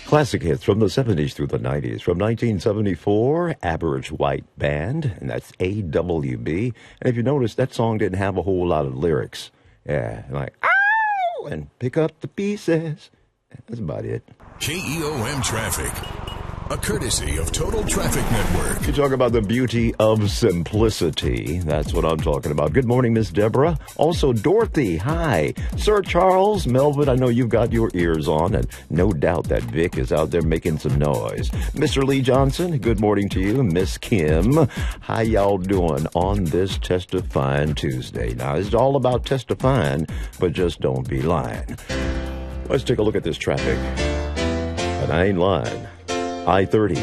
Classic hits from the 70s through the 90s. From 1974, Average White Band, and that's AWB. And if you notice, that song didn't have a whole lot of lyrics. Yeah, like, ow, and pick up the pieces. That's about it. KEOM Traffic, a courtesy of Total Traffic Network. You talk about the beauty of simplicity. That's what I'm talking about. Good morning, Miss Deborah. Also, Dorothy, hi. Sir Charles, Melvin, I know you've got your ears on, and no doubt that Vic is out there making some noise. Mr. Lee Johnson, good morning to you. Miss Kim, how y'all doing on this Testifying Tuesday? Now, it's all about testifying, but just don't be lying. Let's take a look at this traffic. And I ain't lying. I-30,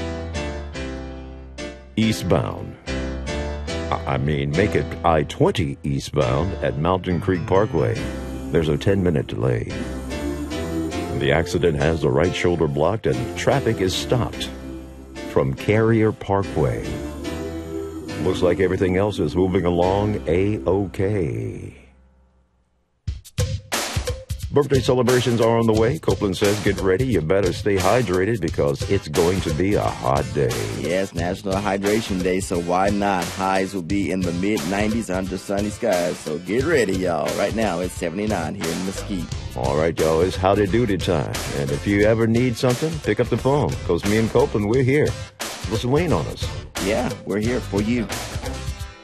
eastbound. Make it I-20 eastbound at Mountain Creek Parkway. There's a 10-minute delay. The accident has the right shoulder blocked and traffic is stopped from Carrier Parkway. Looks like everything else is moving along A-OK. Birthday celebrations are on the way. Copeland says, get ready. You better stay hydrated because it's going to be a hot day. Yes, National Hydration Day, so why not? Highs will be in the mid-90s under sunny skies, so get ready, y'all. Right now, it's 79 here in Mesquite. All right, y'all, it's howdy doody time. And if you ever need something, pick up the phone because me and Copeland, we're here. Listen, lean on us. Yeah, we're here for you.